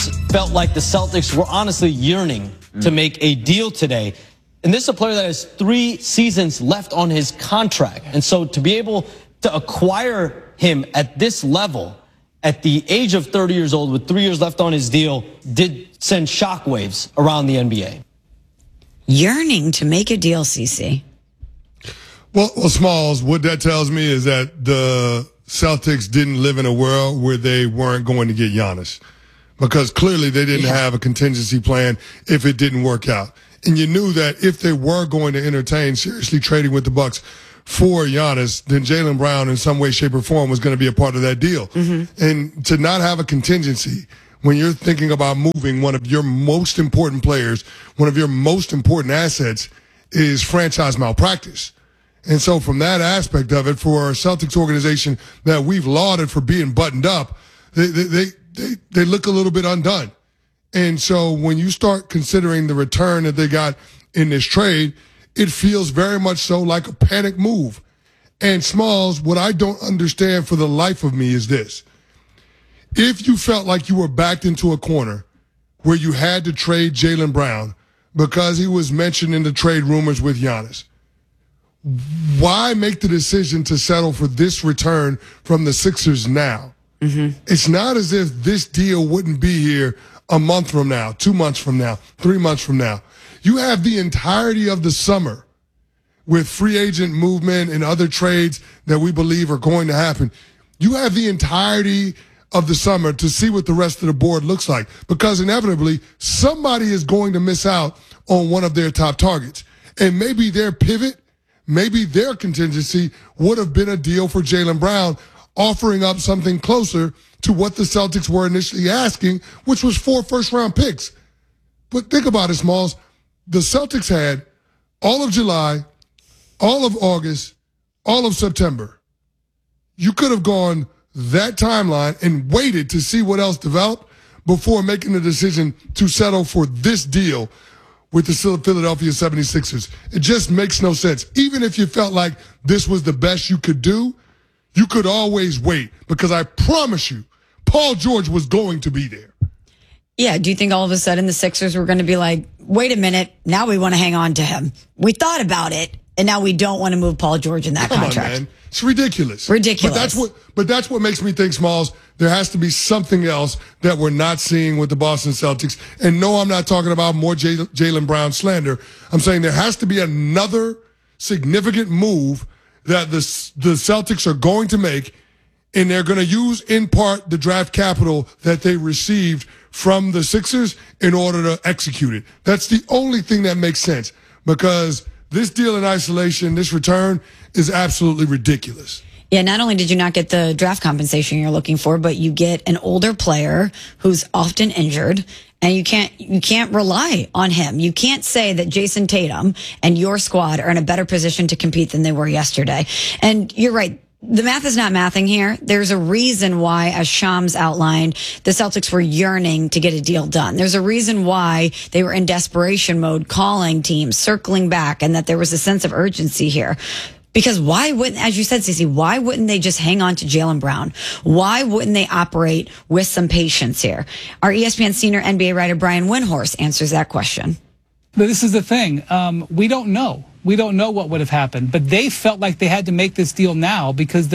felt like the Celtics were honestly yearning to make a deal today. And this is a player that has 3 seasons left on his contract. And so to be able to acquire him at this level, at the age of 30 years old with 3 years left on his deal, did send shockwaves around the NBA. Yearning to make a deal, CC. Well, Smalls, what that tells me is that the Celtics didn't live in a world where they weren't going to get Giannis. Because clearly they didn't have a contingency plan if it didn't work out. And you knew that if they were going to entertain seriously trading with the Bucks for Giannis, then Jaylen Brown in some way, shape, or form was going to be a part of that deal. Mm-hmm. And to not have a contingency when you're thinking about moving one of your most important players, one of your most important assets, is franchise malpractice. And so from that aspect of it, for a Celtics organization that we've lauded for being buttoned up, they look a little bit undone. And so when you start considering the return that they got in this trade, it feels very much so like a panic move. And Smalls, what I don't understand for the life of me is this. If you felt like you were backed into a corner where you had to trade Jaylen Brown because he was mentioned in the trade rumors with Giannis, why make the decision to settle for this return from the Sixers now? Mm-hmm. It's not as if this deal wouldn't be here a month from now, 2 months from now, 3 months from now. You have the entirety of the summer with free agent movement and other trades that we believe are going to happen. You have the entirety of the summer to see what the rest of the board looks like, because inevitably somebody is going to miss out on one of their top targets. And maybe their pivot, maybe their contingency would have been a deal for Jaylen Brown, offering up something closer to what the Celtics were initially asking, which was 4 first-round picks. But think about it, Smalls. The Celtics had all of July, all of August, all of September. You could have gone that timeline and waited to see what else developed before making the decision to settle for this deal with the Philadelphia 76ers. It just makes no sense. Even if you felt like this was the best you could do, you could always wait, because I promise you, Paul George was going to be there. Yeah, do you think all of a sudden the Sixers were going to be like, wait a minute, now we want to hang on to him? We thought about it, and now we don't want to move Paul George in that contract. Come on, man. It's ridiculous. Ridiculous. But that's what makes me think, Smalls, there has to be something else that we're not seeing with the Boston Celtics. And no, I'm not talking about more Jaylen Brown slander. I'm saying there has to be another significant move that the Celtics are going to make, and they're going to use in part the draft capital that they received from the Sixers in order to execute it. That's the only thing that makes sense, because this deal in isolation, this return, is absolutely ridiculous. Yeah, not only did you not get the draft compensation you're looking for, but you get an older player who's often injured, and you can't rely on him. You can't say that Jason Tatum and your squad are in a better position to compete than they were yesterday. And you're right. The math is not mathing here. There's a reason why, as Shams outlined, the Celtics were yearning to get a deal done. There's a reason why they were in desperation mode, calling teams, circling back, and that there was a sense of urgency here. Because why wouldn't, as you said, Cece, why wouldn't they just hang on to Jaylen Brown? Why wouldn't they operate with some patience here? Our ESPN senior NBA writer Brian Windhorst answers that question. But this is the thing. We don't know. We don't know what would have happened, but they felt like they had to make this deal now because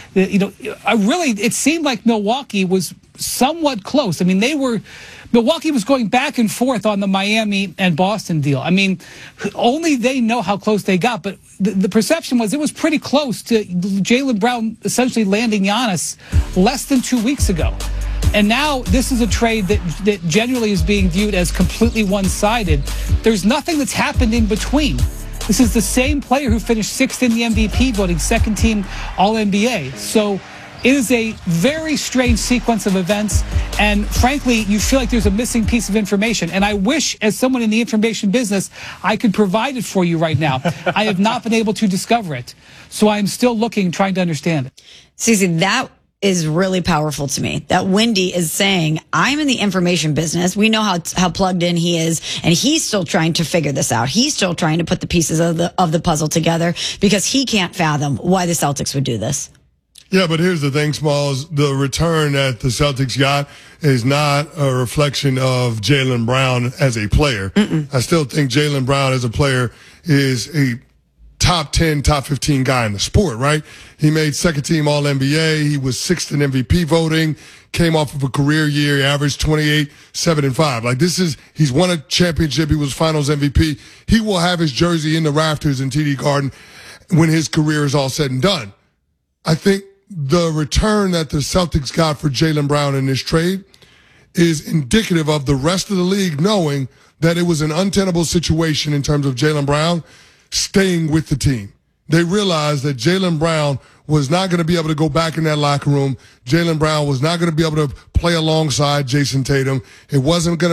it seemed like Milwaukee was somewhat close. I mean, Milwaukee was going back and forth on the Miami and Boston deal. I mean, only they know how close they got, but the perception was it was pretty close to Jaylen Brown essentially landing Giannis less than 2 weeks ago. And now this is a trade that generally is being viewed as completely one-sided. There's nothing that's happened in between. This is the same player who finished 6th in the MVP voting, second team All-NBA. So it is a very strange sequence of events. And frankly, you feel like there's a missing piece of information. And I wish, as someone in the information business, I could provide it for you right now. I have not been able to discover it. So I'm still looking, trying to understand it. Cece, that is really powerful to me, that Wendy is saying, I'm in the information business. We know how plugged in he is, and he's still trying to figure this out. He's still trying to put the pieces of the puzzle together because he can't fathom why the Celtics would do this. Yeah, but here's the thing, Smalls. The return that the Celtics got is not a reflection of Jaylen Brown as a player. I still think Jaylen Brown as a player is a top 10, top 15 guy in the sport, right? He made second team All-NBA. He was sixth in MVP voting, came off of a career year. He averaged 28, 7, and 5. Like he's won a championship. He was finals MVP. He will have his jersey in the rafters in TD Garden when his career is all said and done. I think the return that the Celtics got for Jaylen Brown in this trade is indicative of the rest of the league knowing that it was an untenable situation in terms of Jaylen Brown staying with the team. They realized that Jaylen Brown was not going to be able to go back in that locker room. Jaylen Brown was not going to be able to play alongside Jason Tatum. It wasn't going to